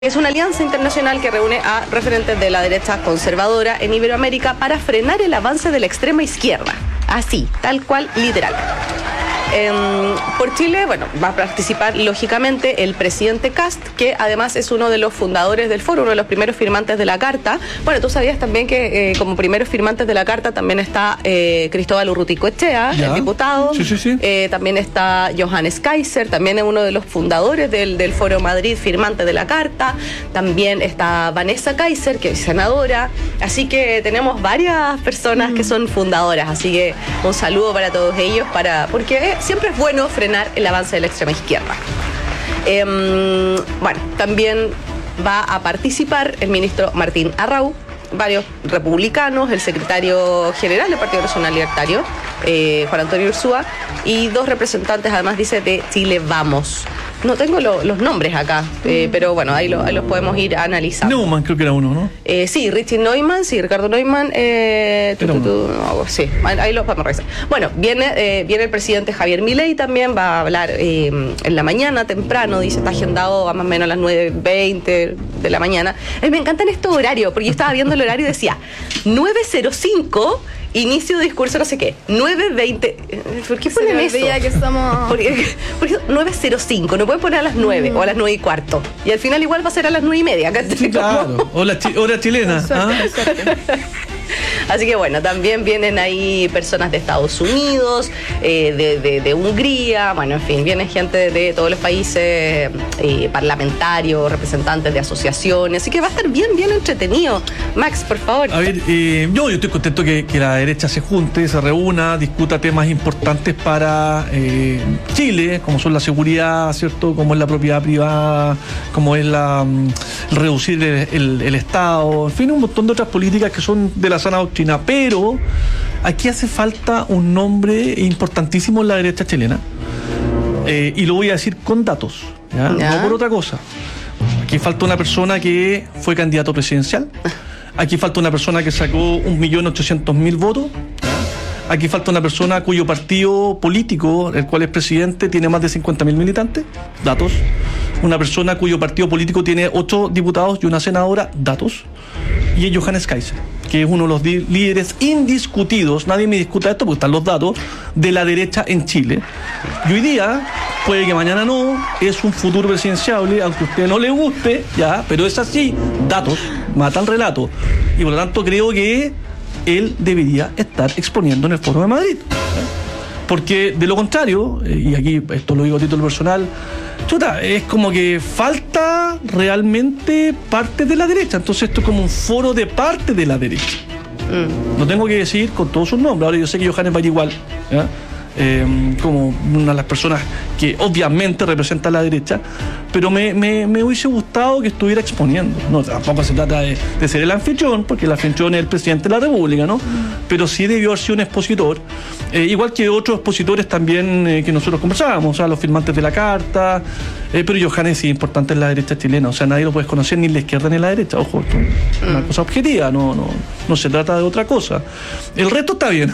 Es una alianza internacional que reúne a referentes de la derecha conservadora en Iberoamérica para frenar el avance de la extrema izquierda. Así, tal cual, literal. Por Chile, bueno, va a participar lógicamente el presidente Kast, que además es uno de los fundadores del foro, uno de los primeros firmantes de la carta. Bueno, tú sabías también que como primeros firmantes de la carta también está Cristóbal Urruticoechea, el diputado. Sí. También está Johannes Kaiser, también es uno de los fundadores del Foro Madrid, firmante de la carta. También está Vanessa Kaiser, que es senadora. Así que tenemos varias personas que son fundadoras. Así que un saludo para todos ellos, porque siempre es bueno frenar el avance de la extrema izquierda. Bueno, también va a participar el ministro Martín Arrau, varios republicanos, el secretario general del Partido Nacional Libertario, Juan Antonio Ursúa, y dos representantes, además dice, de Chile Vamos. No tengo los nombres acá, pero bueno, ahí los podemos ir analizando. Neumann creo que era uno, ¿no? Sí, Richie Neumann, sí, Ricardo Neumann. Sí, ahí los podemos revisar. Bueno, viene el presidente Javier Milei también, va a hablar en la mañana temprano, dice, está agendado a más o menos a las 9:20 de la mañana. Me encantan estos horarios, porque yo estaba viendo el horario y decía 9:05... inicio de discurso, no sé qué, 9:20. ¿Por qué ponen eso? Que somos... Porque 9:05, no pueden poner a las 9 o a las 9:15. Y al final igual va a ser a las 9:30. Sí, claro. Hora chilena. Así que bueno, también vienen ahí personas de Estados Unidos, de Hungría, bueno, en fin, viene gente de todos los países, parlamentarios, representantes de asociaciones, así que va a estar bien entretenido. Max, por favor. A ver, yo estoy contento que la derecha se junte, se reúna, discuta temas importantes para Chile, como son la seguridad, ¿cierto? Como es la propiedad privada, como es reducir el Estado, en fin, un montón de otras políticas que son de la sana doctrina, pero aquí hace falta un nombre importantísimo en la derecha chilena, y lo voy a decir con datos, ¿ya? No por otra cosa. Aquí falta una persona que fue candidato presidencial, aquí falta una persona que sacó 1.800.000 votos, aquí falta una persona cuyo partido político, el cual es presidente, tiene más de 50.000 militantes, datos. Una persona cuyo partido político tiene 8 diputados y una senadora, datos. Y es Johannes Kaiser, que es uno de los líderes indiscutidos, nadie me discuta esto porque están los datos, de la derecha en Chile. Y hoy día, puede que mañana no, es un futuro presidenciable, aunque a usted no le guste, ya, pero es así, datos, matan relato. Y por lo tanto creo que él debería estar exponiendo en el Foro de Madrid. Porque de lo contrario, y aquí esto lo digo a título personal, es como que falta realmente parte de la derecha. Entonces esto es como un foro de parte de la derecha. No tengo que decir con todos sus nombres. Ahora yo sé que Johannes va a ir igual, ¿ya? Como una de las personas que obviamente representa a la derecha, pero me hubiese gustado que estuviera exponiendo. No, tampoco se trata de ser el anfitrión, porque el anfitrión es el presidente de la República, ¿no? Pero sí debió haber sido un expositor, igual que otros expositores también que nosotros conversábamos, o sea, los firmantes de la carta, pero Johannes sí es importante en la derecha chilena, o sea, nadie lo puede conocer ni en la izquierda ni en la derecha, ojo, una cosa objetiva, no se trata de otra cosa. El resto está bien,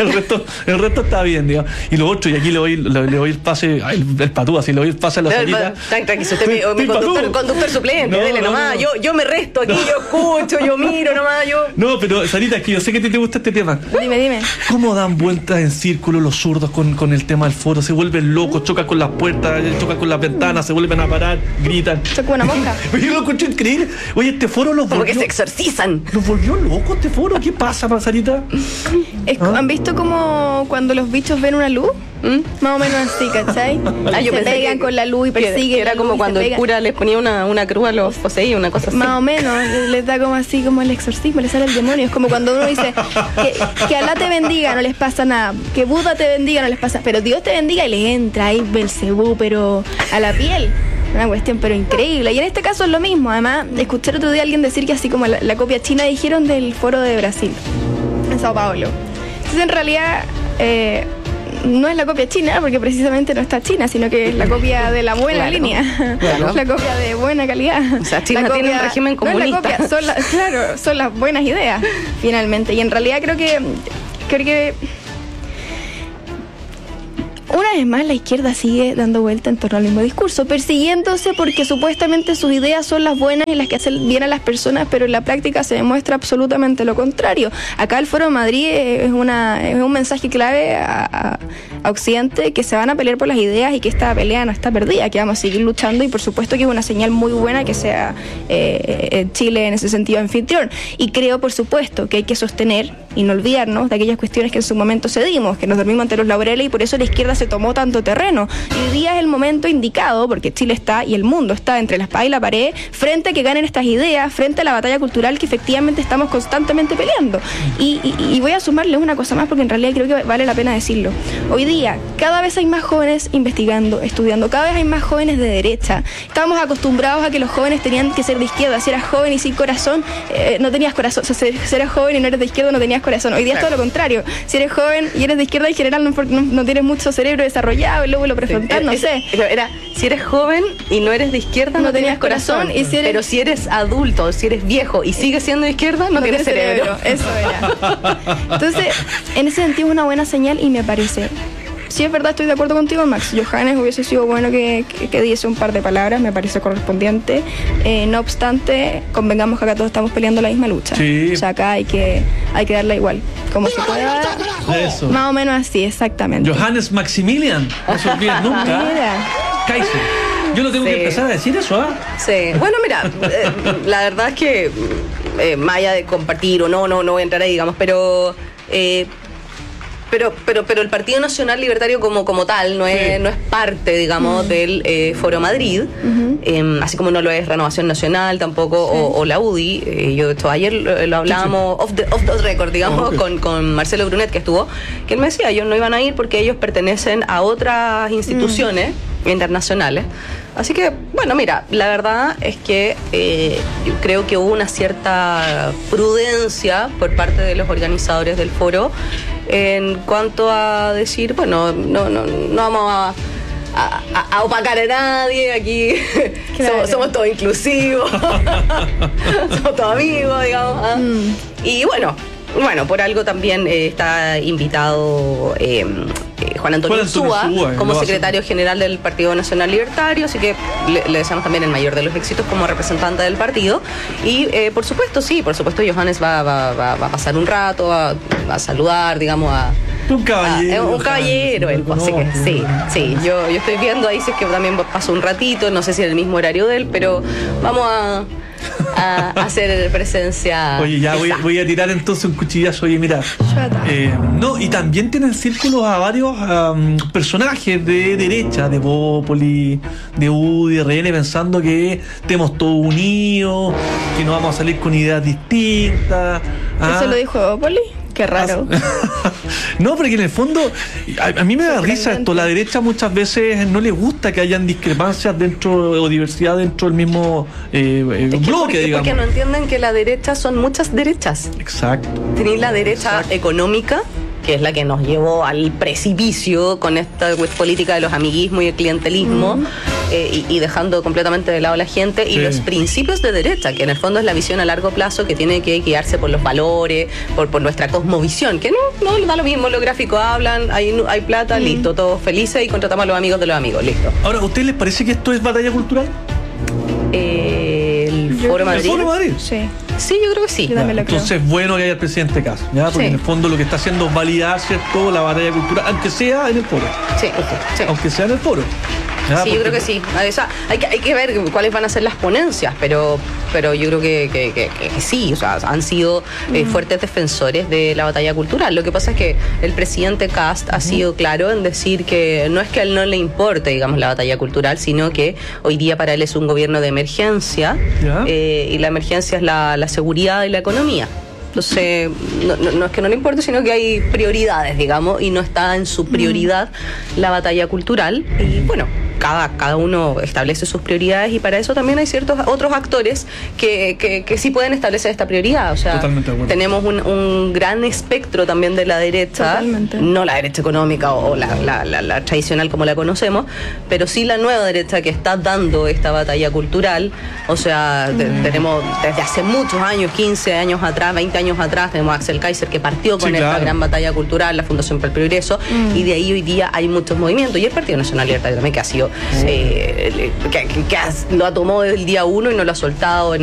el resto está bien, digamos. Y lo otro, y aquí le doy el pase, el patúa, si le doy el pase a la Sarita. Tranquilo, usted mi conductor suplente, dele nomás. No. Yo me resto aquí, yo escucho, yo miro nomás, yo. No, pero Sarita, es que yo sé que te gusta este tema. Dime. ¿Cómo dan vueltas en círculo los zurdos con el tema del foro? Se vuelven locos, chocan con las puertas, chocan con las ventanas, se vuelven a parar, gritan. Chocan una mosca. Yo lo escucho increíble. Oye, este foro los volvió... Como que se exorcizan. Los volvió locos este foro. ¿Qué pasa, Sarita? ¿Han visto como cuando los bichos ven una luz? Más o menos así, ¿cachai? Se pegan con la luz y persiguen. Era como cuando el cura les ponía una cruz a los poseídos, una cosa así. Más o menos, les da como así, como el exorcismo, les sale el demonio. Es como cuando uno dice que Alá te bendiga, no les pasa nada. Que Buda te bendiga, no les pasa. Pero Dios te bendiga y les entra ahí Belcebú, pero a la piel. Una cuestión pero increíble. Y en este caso es lo mismo. Además, escuché el otro día a alguien decir que así como la copia china dijeron del foro de Brasil, en Sao Paulo. Entonces en realidad no es la copia china, porque precisamente no está China, sino que es la copia de la buena línea, la copia de buena calidad. O sea, China tiene un régimen comunista. No es la copia, son las buenas ideas, finalmente. Y en realidad creo que Una vez más, la izquierda sigue dando vuelta en torno al mismo discurso, persiguiéndose porque supuestamente sus ideas son las buenas y las que hacen bien a las personas, pero en la práctica se demuestra absolutamente lo contrario. Acá el Foro de Madrid es un mensaje clave a Occidente, que se van a pelear por las ideas y que esta pelea no está perdida, que vamos a seguir luchando, y por supuesto que es una señal muy buena que sea Chile en ese sentido anfitrión. Y creo, por supuesto, que hay que sostener y no olvidarnos de aquellas cuestiones que en su momento cedimos, que nos dormimos ante los laureles, y por eso la izquierda se tomó tanto terreno. Y hoy día es el momento indicado, porque Chile está y el mundo está entre la espada y la pared, frente a que ganen estas ideas, frente a la batalla cultural que efectivamente estamos constantemente peleando. Y voy a sumarles una cosa más, porque en realidad creo que vale la pena decirlo. Hoy día, cada vez hay más jóvenes investigando, estudiando, cada vez hay más jóvenes de derecha. Estábamos acostumbrados a que los jóvenes tenían que ser de izquierda. Si eras joven y sin corazón, no tenías corazón. O sea, si eras joven y no eres de izquierda, no tenías corazón. Hoy día es todo lo contrario. Si eres joven y eres de izquierda, en general no tienes mucho cerebro desarrollado, el lóbulo prefrontal, no sé. Era, si eres joven y no eres de izquierda, no tenías corazón. Y si eres... Pero si eres adulto, si eres viejo y sigues siendo de izquierda, no tienes cerebro. Eso era. Entonces, en ese sentido es una buena señal, y me parece... Sí, es verdad, estoy de acuerdo contigo, Max. Johannes hubiese sido bueno que diese un par de palabras, me parece correspondiente. No obstante, convengamos que acá todos estamos peleando la misma lucha. Sí. O sea, acá hay que darla igual, como se pueda. Eso. Más o menos así, exactamente. Johannes Maximilian, no se olviden nunca. Mira. Kaiser. Yo no tengo que empezar a decir eso, ¿ah? Sí. Bueno, mira, la verdad es que más allá de compartir o no voy a entrar ahí, digamos, pero el Partido Nacional Libertario como tal no es parte, digamos, del Foro Madrid, así como no lo es Renovación Nacional tampoco, o la UDI. Yo ayer lo hablábamos off the record, digamos, con Marcelo Brunet, que estuvo, que él me decía, ellos no iban a ir porque ellos pertenecen a otras instituciones internacionales. Así que, bueno, mira, la verdad es que yo creo que hubo una cierta prudencia por parte de los organizadores del foro en cuanto a decir, bueno, no vamos a opacar a nadie aquí. Claro. somos todos inclusivos. Somos todos amigos, digamos. Y bueno, por algo también está invitado Juan Antonio Ursúa como secretario general del Partido Nacional Libertario, así que le deseamos también el mayor de los éxitos como representante del partido. Y por supuesto Johannes va a pasar un rato, va a saludar, digamos, un caballero. Un caballero, así que sí. Yo estoy viendo ahí si es que también pasó un ratito, no sé si en el mismo horario de él, pero vamos a hacer presencia. Oye, ya voy a tirar entonces un cuchillazo. Oye, mira, y también tienen círculos a varios personajes de derecha, de Bópoli, de UDI, de RN, pensando que estemos todos unidos, que no vamos a salir con ideas distintas. ¿Eso lo dijo Bópoli? Qué raro. No, porque en el fondo a mí me da risa esto. La derecha muchas veces no le gusta que hayan discrepancias dentro o diversidad dentro del mismo bloque, digamos. Porque no entienden que la derecha son muchas derechas. Exacto. Tenéis la derecha económica, que es la que nos llevó al precipicio con esta política de los amiguismos y el clientelismo, y dejando completamente de lado a la gente, y los principios de derecha, que en el fondo es la visión a largo plazo, que tiene que guiarse por los valores, por nuestra cosmovisión, que no da lo mismo, los gráficos hablan, hay plata, listo, todos felices, y contratamos a los amigos de los amigos, listo. Ahora, ¿a ustedes les parece que esto es batalla cultural? El Foro Madrid. ¿El Foro Madrid? Sí, yo creo que sí. Entonces es bueno que haya el presidente Kast, ¿ya? Porque en el fondo lo que está haciendo es validar, ¿cierto?, la batalla cultural, aunque sea en el foro. Sí. Aunque sea en el foro. ¿Ya? Sí, yo creo que sí. O sea, hay que ver cuáles van a ser las ponencias, pero yo creo que sí, o sea, han sido fuertes defensores de la batalla cultural. Lo que pasa es que el presidente Kast ha sido claro en decir que no es que a él no le importe, digamos, la batalla cultural, sino que hoy día para él es un gobierno de emergencia, y la emergencia es la seguridad y la economía. Entonces, no es que no le importe, sino que hay prioridades, digamos, y no está en su prioridad la batalla cultural. Y bueno, cada uno establece sus prioridades y para eso también hay ciertos otros actores que sí pueden establecer esta prioridad. O sea, totalmente de acuerdo. tenemos un gran espectro también de la derecha, Totalmente. no la derecha económica o la tradicional como la conocemos, pero sí la nueva derecha que está dando esta batalla cultural. O sea, tenemos desde hace muchos años, 15 años atrás, 20 años atrás, tenemos a Axel Kaiser que partió con Sí, esta claro. gran batalla cultural, la Fundación para el Progreso, y de ahí hoy día hay muchos movimientos. Y el Partido Nacional Libertario también, que ha sido, lo ha tomado desde el día 1 y no lo ha soltado en